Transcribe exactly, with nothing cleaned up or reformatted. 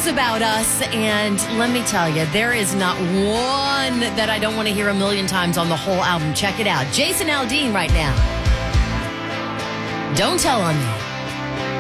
songs about us, and let me tell you, there is not one that I don't want to hear a million times on the whole album. Check it out. Jason Aldean right now. Don't Tell on Me.